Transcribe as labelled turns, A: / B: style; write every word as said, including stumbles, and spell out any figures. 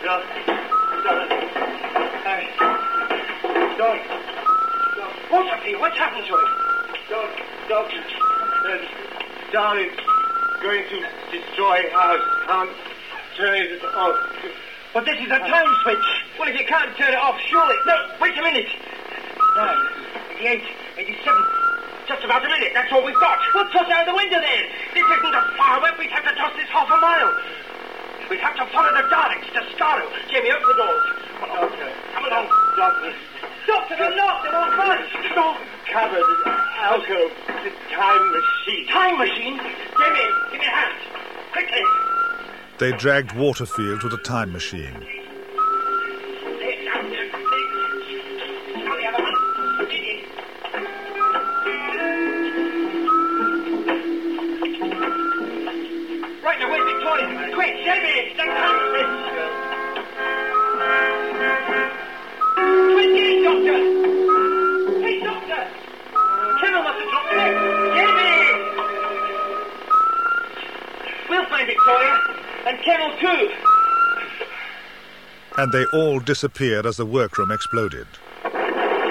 A: Doc. Doc. Hey. Doc. Doc.
B: Waterfield, what's happened to him?
A: Doc. Doc. Uh, Darling going to destroy our can't turn it off.
B: But this is a time switch. Well, if you can't turn it off, surely... No, wait a minute. Nine, eighty-eight, eighty-seven. Just about a minute, that's all we've got. We'll toss out the window then. This isn't a firework, we'd have to toss this half a mile. We'd have to follow the Daleks to Skaro. Jamie, open the doors. Come along.
A: Doctor.
B: Come along.
A: Doctor.
B: Doctor, they're locked, they're on fire. No.
A: Covered alcohol. The time machine.
B: Time machine? Jamie, give me a hand. Quickly.
C: They dragged Waterfield to the time machine.
B: Right, now, where's Victoria? Quick, Jamie, that time switch. twenty-eight, Doctor. Hey, Doctor. Kennel must have dropped it. Jamie! We'll find Victoria. And Kennel too.
C: And they all disappeared as the workroom exploded.